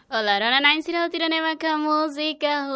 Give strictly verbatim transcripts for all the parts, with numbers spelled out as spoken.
Olá, Rona Nine Sirah Tiranema com música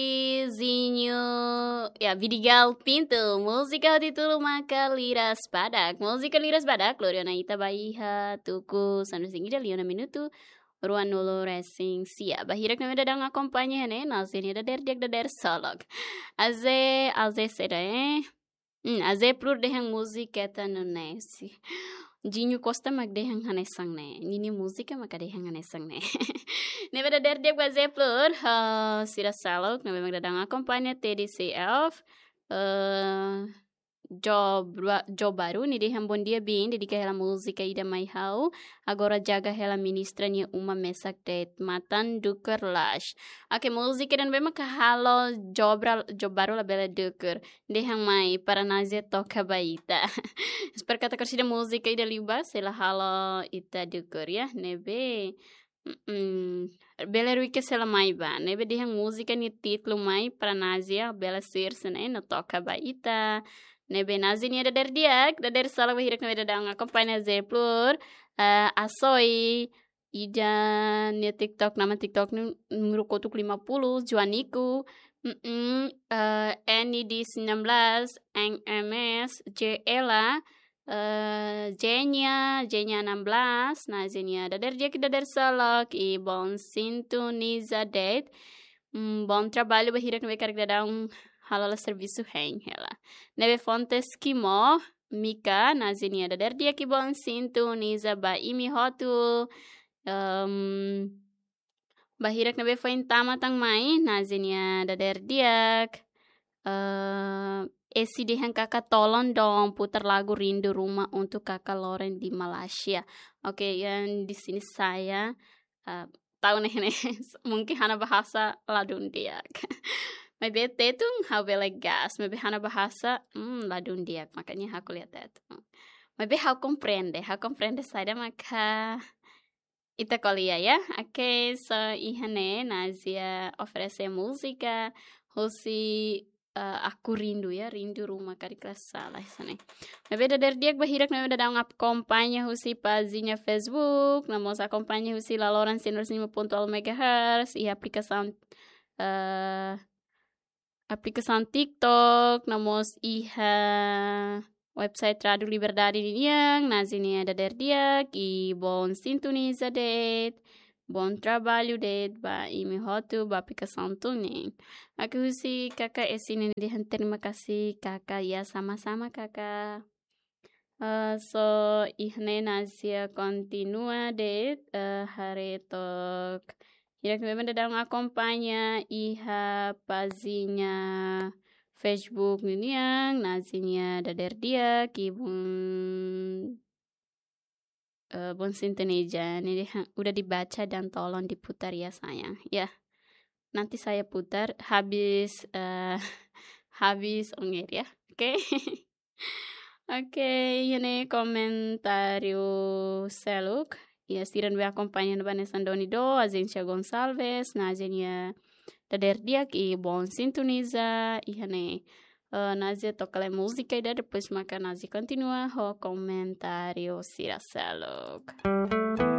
Rusizinho. Ya, Vidigal Pinto. Música de tudo maka liras badak. Música liras badak. Gloriana ita baiha tuku sanu singi liona minuto. Ruan nulo racing sia. Bahirak na dadang akompanya ne. Nasini da der diak da der salog. Aze, aze seda eh. Hmm, aze prur dehang música eta no nesi. Jinho Costa magdehang hanesang ne. Nini música makadehang hanesang ne. Nebe da der dia gua zeplur. Uh, sira salok. Nebe magdadang akompanya T D C F. Uh, job, job baru. Ni dehang bon dia bin. Dedika hela música ida mai hau. Agora jaga hela ministra ni uma mesak det. Matan duker lash. Ake música dan bema kahalo job, job baru la bela duker. Dehang mai para naze toca baita. Perkata kersida música ida liba. Sela halo ita duker ya. Nebe... Mm, bela ruike sela mai ba, nebe dihang música ni título mai para nazia bela sirse né no toca baita, nebe nazinia da der diak, da der sala bahirak nebe dadang acompanha zeplur, uh, asoi ida ni TikTok nama TikTok número kotuk lima puluh Juaniku, mm -mm, uh, N I D sembilan belas, N M S, J Ela, Uh, Jenya, Jenya enam belas, nah Jenya dadar dia kita dadar salak, e bom sintoniza det, um, bom trabalho bahirak nebe karik dadang halala serviço hen hela. Nebe fontes kimo, Mika, nah Jenya dadar dia ki bom sintoniza ba imi hotu, um, bahirak nebe foin tamatang mai, nah Jenya dadar diak, uh, Esi dehang kakak tolong dong putar lagu Rindu Rumah untuk kakak Loren di Malaysia. Oke, okay, yang di sini saya uh, tahu nih nih mungkin hana bahasa ladun diak. Maybe tetung how gas, maybe hana bahasa hmm, ladun diak. Makanya aku lihat itu. Maybe how comprende, how comprende saya maka ita kolia ya. Oke, okay, so ihane Nazia oferece música, Hosi Uh, aku rindu ya, rindu rumah kariklas salah sana. Nabe dadar diak bahirak nabe dadang ap kompanya husi pazinya Facebook, namos akompanya husi laloran sinus lima punto megahertz, i aplikasi uh, aplikasi TikTok, namos iha website Radu Liberdade yang nazini dadar diak i bon sintoniza det. Bom trabalho de ba imi hotu ba aplicação tuning. Aku si kakak esini dihan terima kasih kakak ya sama-sama kakak. Uh, so ihne nasia continua de uh, hari tok. Hirak memang dadang akompanya iha pazinya Facebook ini yang nazinya dader dia kibun Uh, bon sintoneja ini udah dibaca dan tolong diputar ya sayang ya, nanti saya putar habis uh, habis ongir ya, oke okay? Oke okay, ini komentario seluk ya stiran be acompanhando Vanessa Donido, Azencia Gonçalves, Nazenia dader dia que bon sintoniza e né Uh, Nazia toca a música e depois Maca Nazia continua o comentário Sirasalok.